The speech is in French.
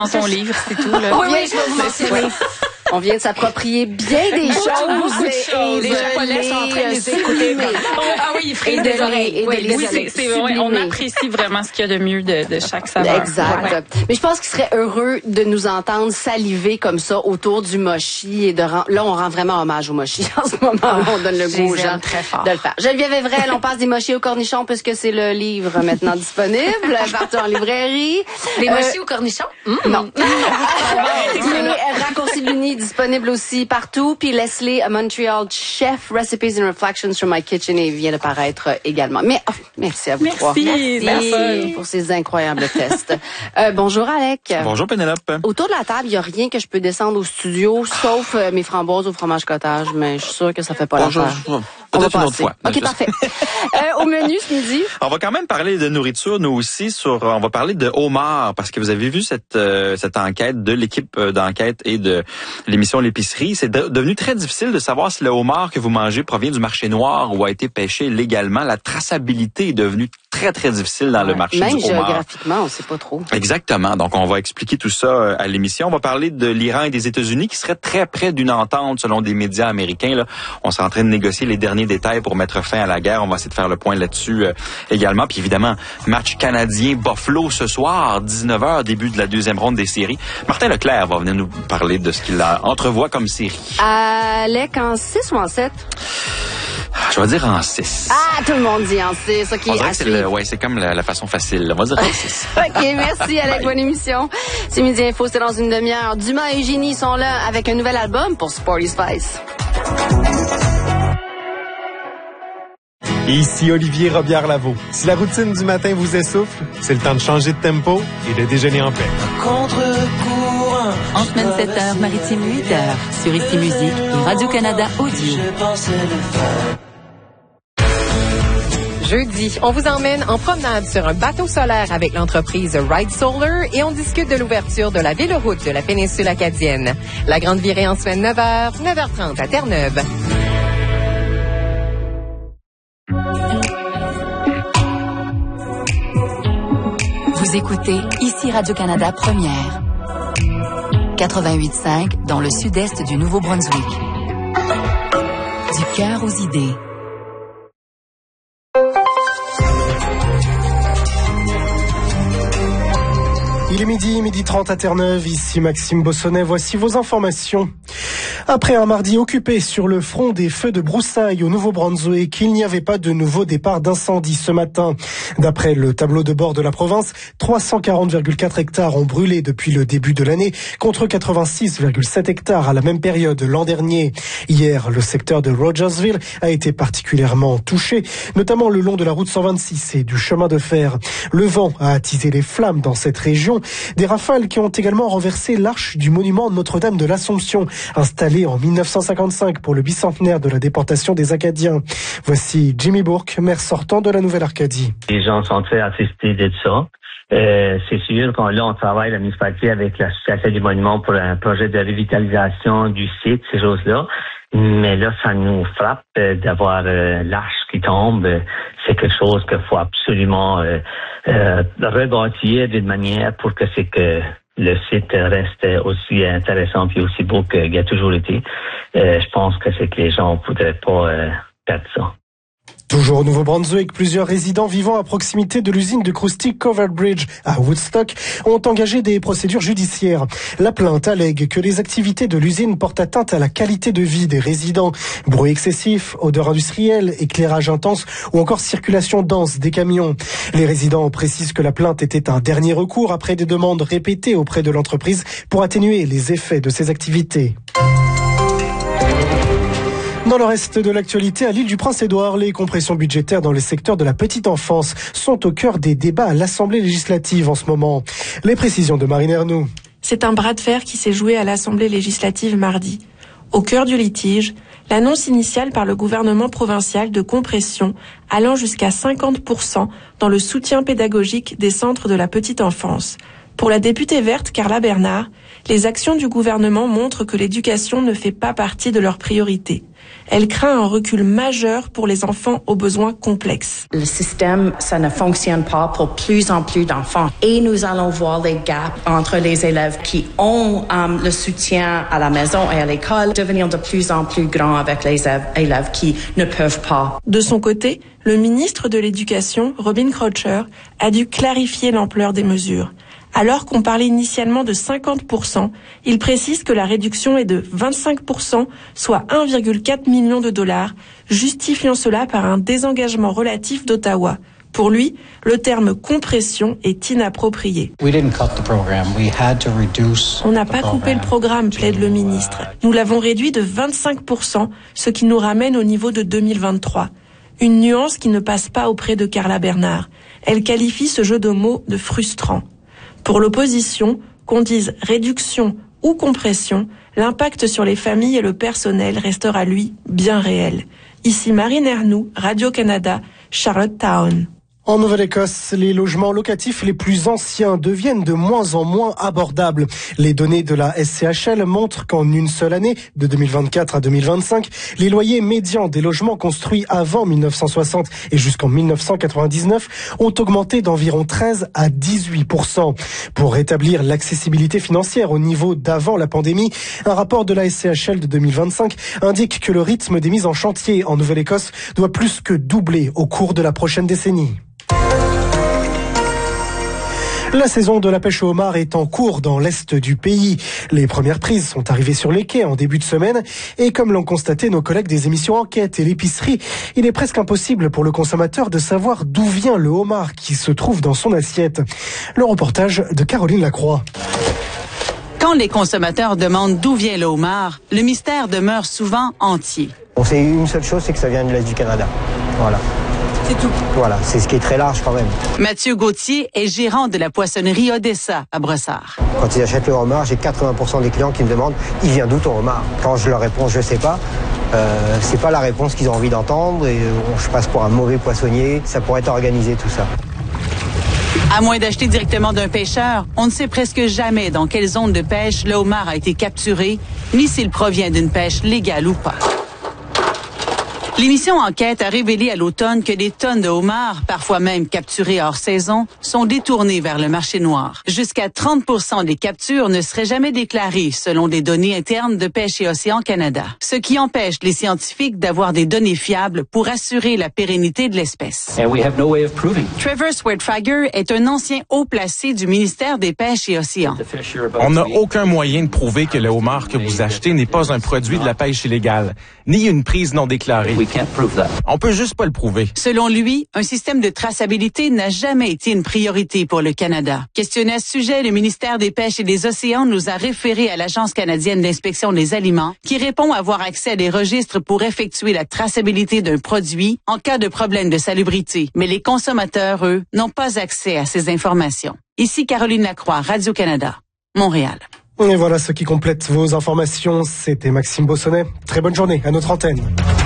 ton livre, c'est tout. Là. Oui, je vais vous mentionner. On vient de s'approprier bien des choses. Les Japonais sont en train de les écouter. Ah oui, ils frisent des oreilles. On apprécie vraiment ce qu'il y a de mieux de chaque saveur. Exact. Ouais. Mais je pense qu'il serait heureux de nous entendre saliver comme ça autour du mochi. Et là, on rend vraiment hommage au mochi en ce moment. On donne le goût aux gens de le faire. Geneviève Evrel, on passe des mochis aux cornichons puisque c'est le livre maintenant disponible. Partout en librairie. Des mochis aux cornichons? Non. Les raccourcis de l'Uni disponible aussi partout. Puis Leslie, a Montreal Chef, Recipes and Reflections from My Kitchen, et vient de paraître également. Mais merci à vous trois. Merci pour ces incroyables tests. Bonjour Alec. Bonjour Pénélope. Autour de la table, il n'y a rien que je peux descendre au studio, sauf mes framboises au fromage cottage, mais je suis sûre que ça fait pas l'affaire. Peut-être une autre fois. OK, parfait. Au menu ce midi. On va quand même parler de nourriture, nous aussi, on va parler de homard, parce que vous avez vu cette enquête de l'équipe d'enquête et de l'émission L'épicerie. C'est devenu très difficile de savoir si le homard que vous mangez provient du marché noir ou a été pêché légalement. La traçabilité est devenue très, très difficile dans le marché du homard. Même géographiquement, on ne sait pas trop. Exactement. Donc, on va expliquer tout ça à l'émission. On va parler de l'Iran et des États-Unis qui seraient très près d'une entente selon des médias américains. Là, on serait en train de négocier les derniers détails pour mettre fin à la guerre. On va essayer de faire le point là-dessus également. Puis évidemment, match canadien-Buffalo ce soir, 19h, début de la deuxième ronde des séries. Martin Leclerc va venir nous parler de ce qu'il entrevoit comme série. Alec, en 6 ou en 7? Je vais dire en 6. Ah, tout le monde dit en 6. OK, on dirait que c'est comme la façon facile. On va dire en 6. OK, merci Alec, bonne émission. C'est Midi Info, c'est dans une demi-heure. Dumas et Eugénie sont là avec un nouvel album pour Sporty Spice. Ici Olivier Robillard-Lavaux. Si la routine du matin vous essouffle, c'est le temps de changer de tempo et de déjeuner en paix. En semaine 7h, Maritime 8h, sur Ici Musique et Radio-Canada Audio. Jeudi, on vous emmène en promenade sur un bateau solaire avec l'entreprise Ride Solar et on discute de l'ouverture de la véloroute de la péninsule acadienne. La grande virée en semaine 9h, 9h30 à Terre-Neuve. Vous écoutez Ici Radio-Canada Première. 88.5 dans le sud-est du Nouveau-Brunswick. Du cœur aux idées. Il est midi 30 à Terre-Neuve, ici Maxime Bossonnet, voici vos informations. Après un mardi occupé sur le front des feux de broussailles au Nouveau-Brunswick, il n'y avait pas de nouveau départ d'incendie ce matin. D'après le tableau de bord de la province, 340,4 hectares ont brûlé depuis le début de l'année, contre 86,7 hectares à la même période l'an dernier. Hier, le secteur de Rogersville a été particulièrement touché, notamment le long de la route 126 et du chemin de fer. Le vent a attisé les flammes dans cette région. Des rafales qui ont également renversé l'arche du monument Notre-Dame de l'Assomption, installée en 1955 pour le bicentenaire de la déportation des Acadiens. Voici Jimmy Bourque, maire sortant de la Nouvelle-Arcadie. Les gens sont très attristés de ça. C'est sûr qu'on travaille la municipalité avec l'association du monument pour un projet de revitalisation du site, ces choses-là. Mais là, ça nous frappe d'avoir l'arche qui tombe. C'est quelque chose qu'il faut absolument rebâtir d'une manière pour que le site reste aussi intéressant puis aussi beau qu'il a toujours été. Je pense que c'est que les gens ne voudraient pas perdre ça. Toujours au Nouveau-Brunswick, plusieurs résidents vivant à proximité de l'usine de Crousty Covered Bridge à Woodstock ont engagé des procédures judiciaires. La plainte allègue que les activités de l'usine portent atteinte à la qualité de vie des résidents. Bruit excessif, odeur industrielle, éclairage intense ou encore circulation dense des camions. Les résidents précisent que la plainte était un dernier recours après des demandes répétées auprès de l'entreprise pour atténuer les effets de ces activités. Dans le reste de l'actualité, à l'île du Prince-Édouard, les compressions budgétaires dans les secteurs de la petite enfance sont au cœur des débats à l'Assemblée législative en ce moment. Les précisions de Marine Ernoux. C'est un bras de fer qui s'est joué à l'Assemblée législative mardi. Au cœur du litige, l'annonce initiale par le gouvernement provincial de compression allant jusqu'à 50% dans le soutien pédagogique des centres de la petite enfance. Pour la députée verte Carla Bernard, les actions du gouvernement montrent que l'éducation ne fait pas partie de leurs priorités. Elle craint un recul majeur pour les enfants aux besoins complexes. Le système, ça ne fonctionne pas pour plus en plus d'enfants. Et nous allons voir les gaps entre les élèves qui ont le soutien à la maison et à l'école devenir de plus en plus grands avec les élèves qui ne peuvent pas. De son côté, le ministre de l'Éducation, Robin Croucher, a dû clarifier l'ampleur des mesures. Alors qu'on parlait initialement de 50%, il précise que la réduction est de 25%, soit 1,4 million de dollars, justifiant cela par un désengagement relatif d'Ottawa. Pour lui, le terme compression est inapproprié. On n'a pas coupé le programme, plaide le ministre. Nous l'avons réduit de 25%, ce qui nous ramène au niveau de 2023. Une nuance qui ne passe pas auprès de Carla Bernard. Elle qualifie ce jeu de mots de frustrant. Pour l'opposition, qu'on dise réduction ou compression, l'impact sur les familles et le personnel restera, lui, bien réel. Ici Marine Ernoux, Radio-Canada, Charlottetown. En Nouvelle-Écosse, les logements locatifs les plus anciens deviennent de moins en moins abordables. Les données de la SCHL montrent qu'en une seule année, de 2024 à 2025, les loyers médians des logements construits avant 1960 et jusqu'en 1999 ont augmenté d'environ 13 à 18%. Pour rétablir l'accessibilité financière au niveau d'avant la pandémie, un rapport de la SCHL de 2025 indique que le rythme des mises en chantier en Nouvelle-Écosse doit plus que doubler au cours de la prochaine décennie. La saison de la pêche au homard est en cours dans l'est du pays. Les premières prises sont arrivées sur les quais en début de semaine et comme l'ont constaté nos collègues des émissions Enquête et l'Épicerie, il est presque impossible pour le consommateur de savoir d'où vient le homard qui se trouve dans son assiette. Le reportage de Caroline Lacroix. Quand les consommateurs demandent d'où vient le homard, le mystère demeure souvent entier. On sait une seule chose, c'est que ça vient de l'Est du Canada. Voilà. C'est tout. Voilà, c'est ce qui est très large quand même. Mathieu Gauthier est gérant de la poissonnerie Odessa à Brossard. Quand ils achètent le homard, j'ai 80% des clients qui me demandent « Il vient d'où ton homard ?» Quand je leur réponds « Je sais pas », c'est pas la réponse qu'ils ont envie d'entendre et je passe pour un mauvais poissonnier. Ça pourrait être organisé tout ça. À moins d'acheter directement d'un pêcheur, on ne sait presque jamais dans quelle zone de pêche le homard a été capturé, ni s'il provient d'une pêche légale ou pas. L'émission Enquête a révélé à l'automne que des tonnes de homards, parfois même capturés hors saison, sont détournées vers le marché noir. Jusqu'à 30% des captures ne seraient jamais déclarées selon des données internes de Pêche et Océan Canada, ce qui empêche les scientifiques d'avoir des données fiables pour assurer la pérennité de l'espèce. Trevor Swertfager est un ancien haut placé du ministère des Pêches et Océans. On n'a aucun moyen de prouver que le homard que vous achetez n'est pas un produit de la pêche illégale, ni une prise non déclarée. On peut juste pas le prouver. Selon lui, un système de traçabilité n'a jamais été une priorité pour le Canada. Questionné à ce sujet, le ministère des Pêches et des Océans nous a référé à l'Agence canadienne d'inspection des aliments, qui répond avoir accès à des registres pour effectuer la traçabilité d'un produit en cas de problème de salubrité. Mais les consommateurs, eux, n'ont pas accès à ces informations. Ici Caroline Lacroix, Radio-Canada, Montréal. Et voilà ce qui complète vos informations. C'était Maxime Bossonnet. Très bonne journée à notre antenne.